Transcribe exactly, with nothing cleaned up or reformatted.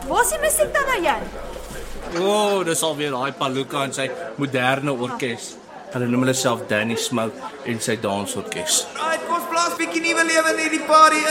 Waar is die musiek dan nou, Jan? O, oh, dis alweer daai Palooka en sy moderne orkes. Hulle noem hulle self Danny Smoke en sy dansorkes. Right, kom ons blaas bietjie nuwe lewe in hierdie party.